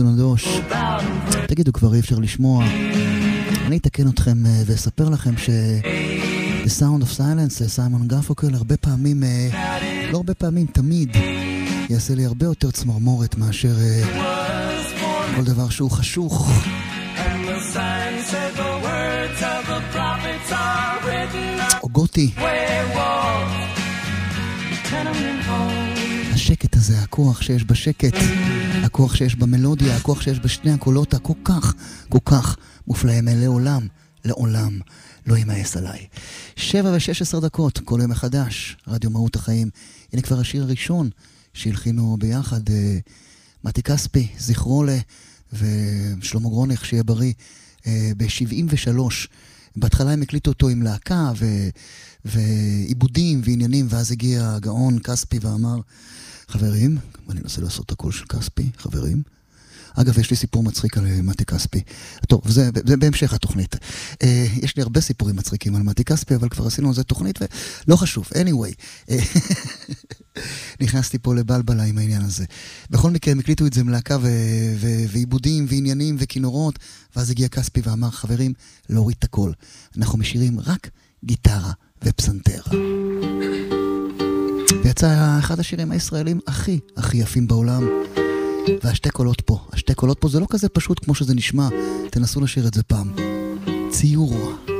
תגידו, כבר אי אפשר לשמוע. אני אתקן אתכם ואספר לכם The Sound of Silence, סיימון גרפונקל, הרבה פעמים, לא הרבה פעמים, תמיד יעשה לי הרבה יותר צמרמורת מאשר כל דבר שהוא חשוך. או גותי. השקט הזה, הכוח שיש בשקט, הכוח שיש במלודיה, הכוח שיש בשני הקולות, כל כך מופלאים, לעולם, לעולם לא יימאס עליי. 7:16, כל יום מחדש, רדיו מהות החיים. הנה כבר השיר הראשון שהלחינו ביחד, מתי כספי, זכרו לה, ושלמה גרונך, שיהיה בריא, ב-73. בהתחלה הם הקליטו אותו עם להקה ועיבודים ועניינים, ואז הגיע הגאון כספי ואמר, חברים, אני אנסה לעשות את הקול של כספי, חברים. אגב, יש לי סיפור מצחיק על מתי כספי. טוב, זה בהמשך התוכנית. יש לי הרבה סיפורים מצחיקים על מתי כספי, אבל כבר עשינו על זה תוכנית, ולא חשוב. anyway, נכנסתי פה לבלבלה עם העניין הזה. בכל מקרה, הם הקליטו את זה עם להקה ועיבודים ועניינים וכינורות, ואז הגיע כספי ואמר, חברים, להוריד את הכל. אנחנו משאירים רק גיטרה ופסנתר. ויצא אחד השירים הישראלים הכי יפים בעולם. והשתי קולות פה, זה לא כזה פשוט כמו שזה נשמע. תנסו לשיר את זה פעם. ציור.